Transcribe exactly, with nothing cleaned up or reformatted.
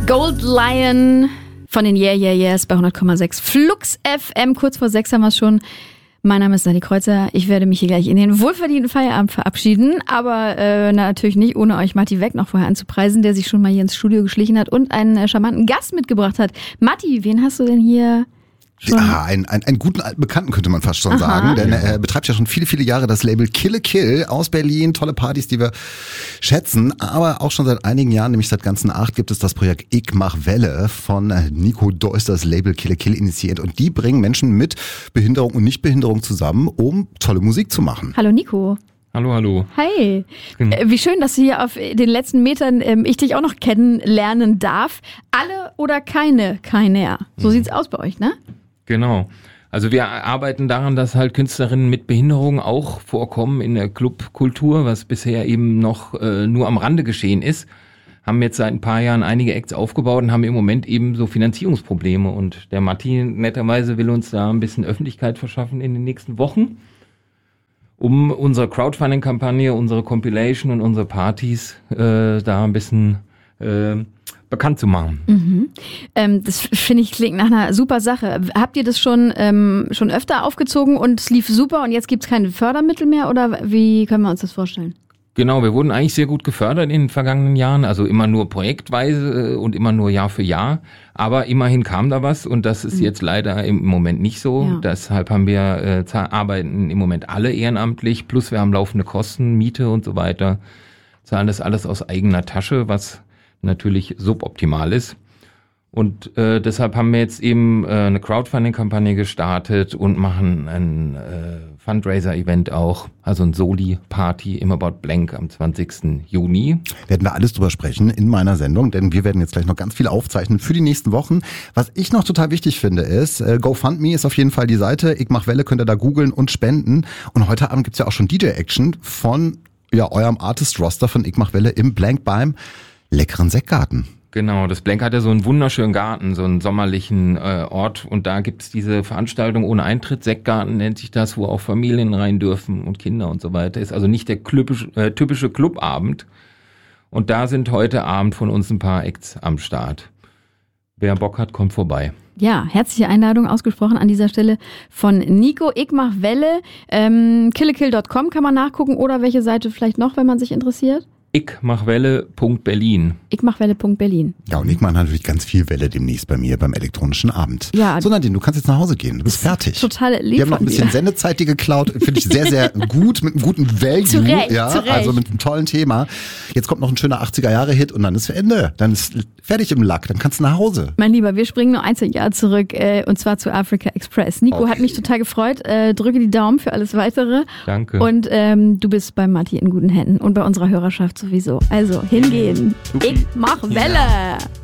Gold Lion von den Yeah Yeah Yeahs bei hundert Komma sechs Flux F M. Kurz vor sechs haben wir es schon. Mein Name ist Sally Kreuzer. Ich werde mich hier gleich in den wohlverdienten Feierabend verabschieden. Aber äh, natürlich nicht, ohne euch Matti Weck noch vorher anzupreisen, der sich schon mal hier ins Studio geschlichen hat und einen äh, charmanten Gast mitgebracht hat. Matti, wen hast du denn hier? Schon? Ja, einen, einen, einen guten alten Bekannten könnte man fast schon Aha. sagen, denn er betreibt ja schon viele, viele Jahre das Label Kill Kill aus Berlin, tolle Partys, die wir schätzen, aber auch schon seit einigen Jahren, nämlich seit ganzen acht, gibt es das Projekt Ich mach Welle von Nico Deuss, das Label Kill Kill initiiert, und die bringen Menschen mit Behinderung und Nichtbehinderung zusammen, um tolle Musik zu machen. Hallo Nico. Hallo, hallo. Hi. Genau. Wie schön, dass hier auf den letzten Metern ähm, ich dich auch noch kennenlernen darf. Alle oder keine, keiner. So mhm. sieht's aus bei euch, ne? Genau. Also wir arbeiten daran, dass halt Künstlerinnen mit Behinderung auch vorkommen in der Clubkultur, was bisher eben noch äh, nur am Rande geschehen ist. Haben jetzt seit ein paar Jahren einige Acts aufgebaut und haben im Moment eben so Finanzierungsprobleme. Und der Matti netterweise will uns da ein bisschen Öffentlichkeit verschaffen in den nächsten Wochen, um unsere Crowdfunding-Kampagne, unsere Compilation und unsere Partys äh, da ein bisschen äh, bekannt zu machen. Mhm. Ähm, das finde ich klingt nach einer super Sache. Habt ihr das schon ähm, schon öfter aufgezogen und es lief super und jetzt gibt es keine Fördermittel mehr oder wie können wir uns das vorstellen? Genau, wir wurden eigentlich sehr gut gefördert in den vergangenen Jahren, also immer nur projektweise und immer nur Jahr für Jahr, aber immerhin kam da was und das ist mhm. jetzt leider im Moment nicht so. Ja. Deshalb haben wir äh, arbeiten im Moment alle ehrenamtlich, plus wir haben laufende Kosten, Miete und so weiter, zahlen das alles aus eigener Tasche, was natürlich suboptimal ist. Und äh, deshalb haben wir jetzt eben äh, eine Crowdfunding-Kampagne gestartet und machen ein äh, Fundraiser-Event auch, also ein Soli-Party im About Blank am zwanzigsten Juni. Werden wir alles drüber sprechen in meiner Sendung, denn wir werden jetzt gleich noch ganz viel aufzeichnen für die nächsten Wochen. Was ich noch total wichtig finde ist, äh, GoFundMe ist auf jeden Fall die Seite, Ich mach Welle, könnt ihr da googeln und spenden. Und heute Abend gibt's ja auch schon D J-Action von ja eurem Artist-Roster von Ich mach Welle im Blank beim leckeren Sektgarten. Genau, das Blank hat ja so einen wunderschönen Garten, so einen sommerlichen äh, Ort und da gibt's diese Veranstaltung ohne Eintritt, Sektgarten nennt sich das, wo auch Familien rein dürfen und Kinder und so weiter. Ist also nicht der typische, äh, typische Clubabend und da sind heute Abend von uns ein paar Acts am Start. Wer Bock hat, kommt vorbei. Ja, herzliche Einladung ausgesprochen an dieser Stelle von Nico. Ich mach Welle, ähm, killakill Punkt com kann man nachgucken oder welche Seite vielleicht noch, wenn man sich interessiert? ichmachwelle Punkt berlin. ichmachwelle Punkt berlin. Ja, und ich mache natürlich ganz viel Welle demnächst bei mir beim elektronischen Abend. Ja. So, Nadine, du kannst jetzt nach Hause gehen. Du bist fertig. Total lieb. Wir haben noch ein bisschen Sendezeit dir geklaut. Finde ich sehr, sehr gut. Mit einem guten Value. Zu Recht, ja, zu Recht. Also mit einem tollen Thema. Jetzt kommt noch ein schöner achtziger-Jahre-Hit und dann ist Ende. Dann ist fertig im Lack. Dann kannst du nach Hause. Mein Lieber, wir springen nur ein Jahr zurück äh, und zwar zu Africa Express. Nico okay. hat mich total gefreut. Äh, drücke die Daumen für alles Weitere. Danke. Und ähm, du bist bei Matti in guten Händen und bei unserer Hörerschaft sowieso. Also hingehen. Supi. Ich mach Welle.